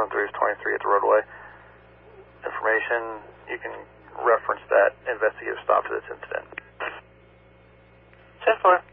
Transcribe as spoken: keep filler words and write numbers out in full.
seven three is twenty-three at the roadway. Information, you can reference that investigative stop to this incident. ten four.